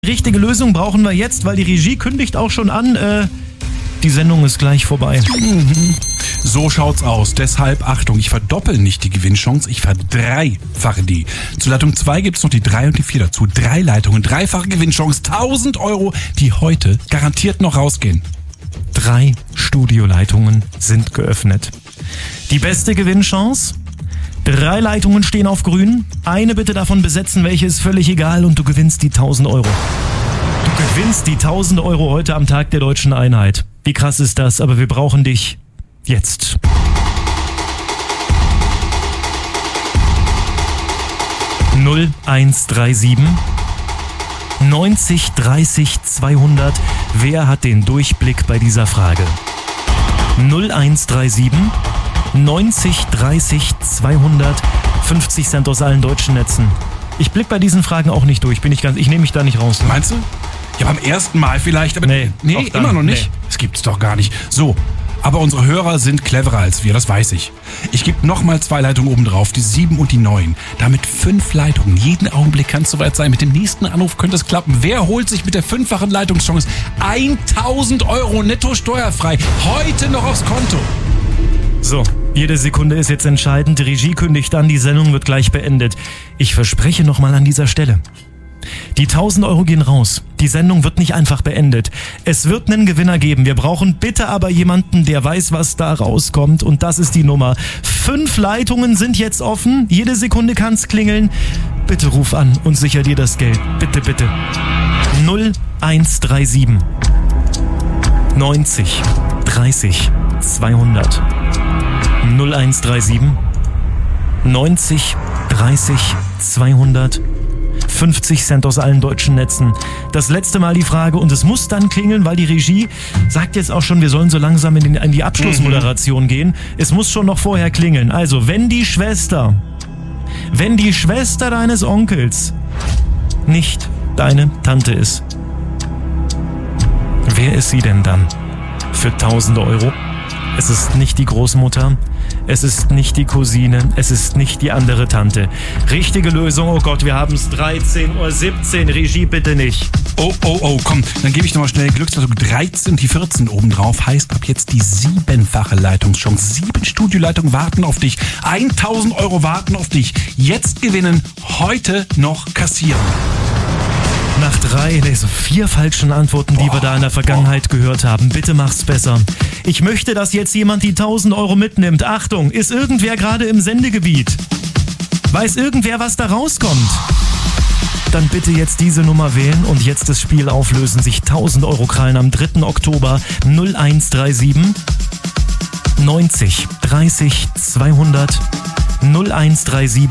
Richtige Lösung brauchen wir jetzt, weil die Regie kündigt auch schon an, die Sendung ist gleich vorbei. So schaut's aus. Deshalb, Achtung, ich verdoppel nicht die Gewinnchance, ich verdreifache die. Zu Leitung 2 gibt's noch die 3 und die 4 dazu. 3 Leitungen, dreifache Gewinnchance, 1.000 €, die heute garantiert noch rausgehen. 3 Studioleitungen sind geöffnet. Die beste Gewinnchance? 3 Leitungen stehen auf grün. Eine bitte davon besetzen, welche ist völlig egal und du gewinnst die 1.000 €. Du gewinnst die 1.000 € heute am Tag der Deutschen Einheit. Wie krass ist das? Aber wir brauchen dich jetzt. (0137) 90 30 200. Wer hat den Durchblick bei dieser Frage? 0137 90 30 200. 50 Cent aus allen deutschen Netzen. Ich blick bei diesen Fragen auch nicht durch. Ich nehme mich da nicht raus. Meinst du? Ja, beim ersten Mal vielleicht, aber nee immer noch nicht. Das gibt's doch gar nicht. So, aber unsere Hörer sind cleverer als wir, das weiß ich. Ich gebe nochmal 2 Leitungen oben drauf, die 7 und die 9. Damit 5 Leitungen. Jeden Augenblick kann es soweit sein. Mit dem nächsten Anruf könnte es klappen. Wer holt sich mit der 5-fachen Leitungschance 1.000 € netto steuerfrei heute noch aufs Konto? So, jede Sekunde ist jetzt entscheidend. Die Regie kündigt an, die Sendung wird gleich beendet. Ich verspreche nochmal an dieser Stelle. Die 1.000 € gehen raus. Die Sendung wird nicht einfach beendet. Es wird einen Gewinner geben. Wir brauchen bitte aber jemanden, der weiß, was da rauskommt. Und das ist die Nummer. 5 Leitungen sind jetzt offen. Jede Sekunde kann's klingeln. Bitte ruf an und sicher dir das Geld. Bitte, bitte. 0137 90 30 200. 0137 90 30 200. 50 Cent aus allen deutschen Netzen. Das letzte Mal die Frage und es muss dann klingeln, weil die Regie sagt jetzt auch schon, wir sollen so langsam in die Abschlussmoderation gehen. Es muss schon noch vorher klingeln. Also, wenn die Schwester deines Onkels nicht deine Tante ist, wer ist sie denn dann für 1.000 €? Es ist nicht die Großmutter, es ist nicht die Cousine, es ist nicht die andere Tante. Richtige Lösung, oh Gott, wir haben es 13:17 Uhr, Regie bitte nicht. Oh, komm, dann gebe ich nochmal schnell Glücksleitung 13 und die 14 oben drauf. Heißt ab jetzt die 7-fache Leitungschance. 7 Studioleitungen warten auf dich, 1.000 € warten auf dich. Jetzt gewinnen, heute noch kassieren. Nach 4 falschen Antworten, die wir da in der Vergangenheit gehört haben. Bitte mach's besser. Ich möchte, dass jetzt jemand die 1.000 € mitnimmt. Achtung, ist irgendwer gerade im Sendegebiet? Weiß irgendwer, was da rauskommt? Dann bitte jetzt diese Nummer wählen und jetzt das Spiel auflösen. Sich 1.000 € krallen am 3. Oktober. 0137 90 30 200. 0137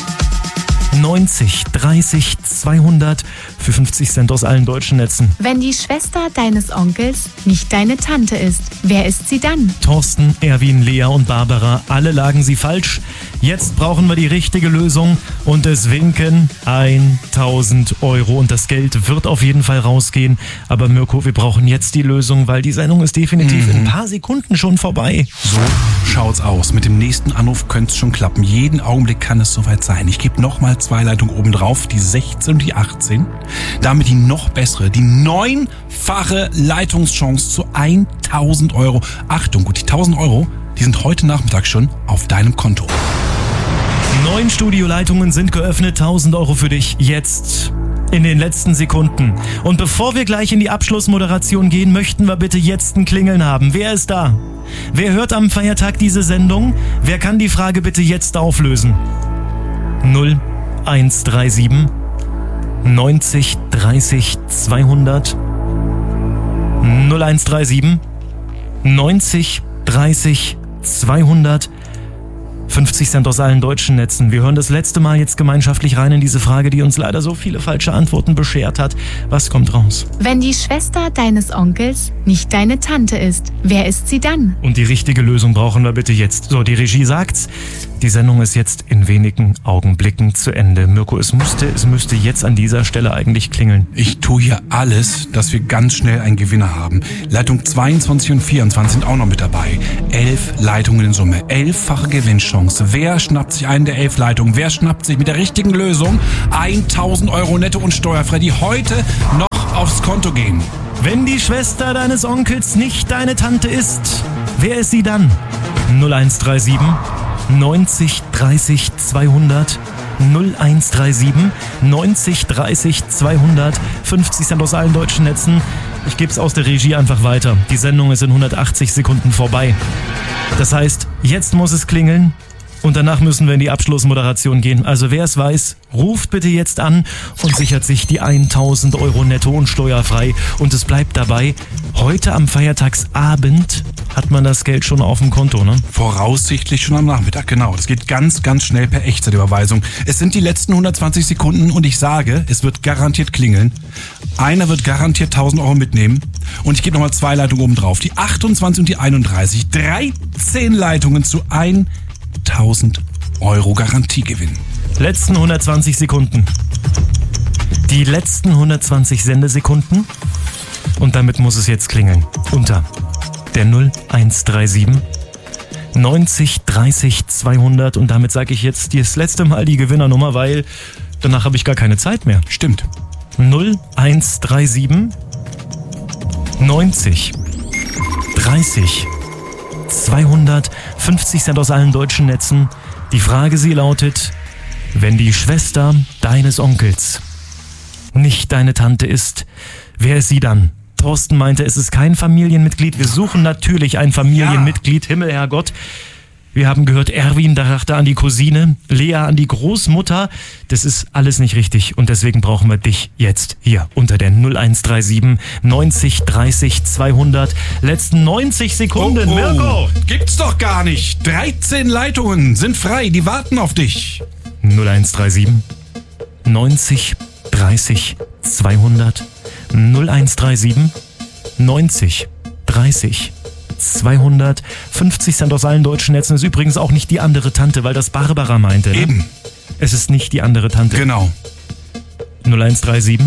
90 30 200 für 50 Cent aus allen deutschen Netzen. Wenn die Schwester deines Onkels nicht deine Tante ist, wer ist sie dann? Thorsten, Erwin, Lea und Barbara, alle lagen sie falsch. Jetzt brauchen wir die richtige Lösung und es winken 1.000 € und das Geld wird auf jeden Fall rausgehen. Aber Mirko, wir brauchen jetzt die Lösung, weil die Sendung ist definitiv in ein paar Sekunden schon vorbei. So schaut's aus. Mit dem nächsten Anruf könnte es schon klappen. Jeden Augenblick kann es soweit sein. Ich gebe nochmal 2 Leitungen oben drauf, die 16 und die 18. Damit die noch bessere, die 9-fache Leitungschance zu 1.000 €. Achtung, gut, die 1.000 €, die sind heute Nachmittag schon auf deinem Konto. 9 Studioleitungen sind geöffnet, 1.000 € für dich jetzt in den letzten Sekunden. Und bevor wir gleich in die Abschlussmoderation gehen, möchten wir bitte jetzt ein Klingeln haben. Wer ist da? Wer hört am Feiertag diese Sendung? Wer kann die Frage bitte jetzt auflösen? 0137 90 30 200. 0137 90 30 200. 50 Cent aus allen deutschen Netzen. Wir hören das letzte Mal jetzt gemeinschaftlich rein in diese Frage, die uns leider so viele falsche Antworten beschert hat. Was kommt raus? Wenn die Schwester deines Onkels nicht deine Tante ist, wer ist sie dann? Und die richtige Lösung brauchen wir bitte jetzt. So, die Regie sagt's. Die Sendung ist jetzt in wenigen Augenblicken zu Ende. Mirko, es müsste jetzt an dieser Stelle eigentlich klingeln. Ich tue hier alles, dass wir ganz schnell einen Gewinner haben. Leitung 22 und 24 sind auch noch mit dabei. 11 Leitungen in Summe, 11-fache Gewinnchance. Gewinnchance. Wer schnappt sich einen der 11 Leitungen? Wer schnappt sich mit der richtigen Lösung 1.000 Euro netto und steuerfrei, die heute noch aufs Konto gehen? Wenn die Schwester deines Onkels nicht deine Tante ist, wer ist sie dann? 0137 90 30 200 0137 90 30 200 50 Cent aus allen deutschen Netzen. Ich gebe es aus der Regie einfach weiter. Die Sendung ist in 180 Sekunden vorbei. Das heißt, jetzt muss es klingeln und danach müssen wir in die Abschlussmoderation gehen. Also wer es weiß, ruft bitte jetzt an und sichert sich die 1.000 Euro netto und steuerfrei. Und es bleibt dabei, heute am Feiertagsabend hat man das Geld schon auf dem Konto, ne? Voraussichtlich schon am Nachmittag, genau. Das geht ganz, ganz schnell per Echtzeitüberweisung. Es sind die letzten 120 Sekunden und ich sage, es wird garantiert klingeln. Einer wird garantiert 1.000 Euro mitnehmen und ich gebe nochmal 2 Leitungen oben drauf. Die 28 und die 31. 13 Leitungen zu 1.000 Euro Garantiegewinn. Letzten 120 Sekunden. Die letzten 120 Sendesekunden. Und damit muss es jetzt klingeln. Unter der 0137 90 30 200. Und damit sage ich jetzt das letzte Mal die Gewinnernummer, weil danach habe ich gar keine Zeit mehr. Stimmt. 0137 90 30 200 50 Cent aus allen deutschen Netzen. Die Frage, sie lautet, wenn die Schwester deines Onkels nicht deine Tante ist, wer ist sie dann? Thorsten meinte, es ist kein Familienmitglied. Wir suchen natürlich ein Familienmitglied. Himmel, Herrgott. Wir haben gehört, Erwin, da dachte an die Cousine, Lea an die Großmutter. Das ist alles nicht richtig und deswegen brauchen wir dich jetzt hier unter der 0137 90 30 200. Letzten 90 Sekunden, Mirko. Gibt's doch gar nicht. 13 Leitungen sind frei, die warten auf dich. 0137 90 30 200 0137 90 30 200 50 Cent aus allen deutschen Netzen. Ist übrigens auch nicht die andere Tante, weil das Barbara meinte. Ne? Eben. Es ist nicht die andere Tante. Genau. 0137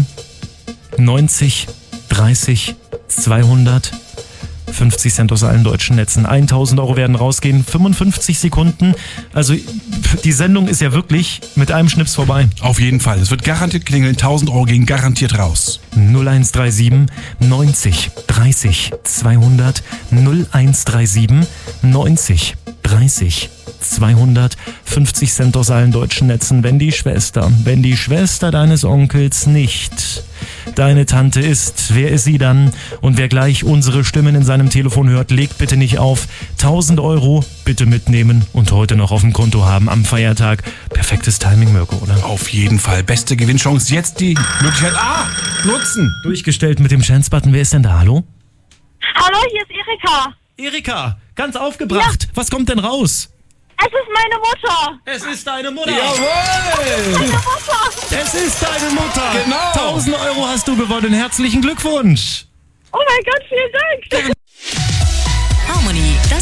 90 30 200 50 Cent aus allen deutschen Netzen. 1.000 Euro werden rausgehen. 55 Sekunden. Also die Sendung ist ja wirklich mit einem Schnips vorbei. Auf jeden Fall. Es wird garantiert klingeln. 1.000 Euro gehen garantiert raus. 0137 90 30 200 0137 90 30 200 50 Cent aus allen deutschen Netzen. Wenn die Schwester deines Onkels nicht deine Tante ist, wer ist sie dann? Und wer gleich unsere Stimmen in seinem Telefon hört, legt bitte nicht auf. 1.000 Euro bitte mitnehmen und heute noch auf dem Konto haben am Feiertag. Perfektes Timing, Mirko, oder? Auf jeden Fall. Beste Gewinnchance. Jetzt die Möglichkeit nutzen. Durchgestellt mit dem Chance-Button. Wer ist denn da? Hallo? Hallo, hier ist Erika. Erika, ganz aufgebracht. Ja. Was kommt denn raus? Es ist meine Mutter. Es ist deine Mutter. Jawohl! Meine Mutter. Es ist deine Mutter. Genau. 1.000 Euro hast du gewonnen. Herzlichen Glückwunsch. Oh mein Gott, vielen Dank. Harmony, das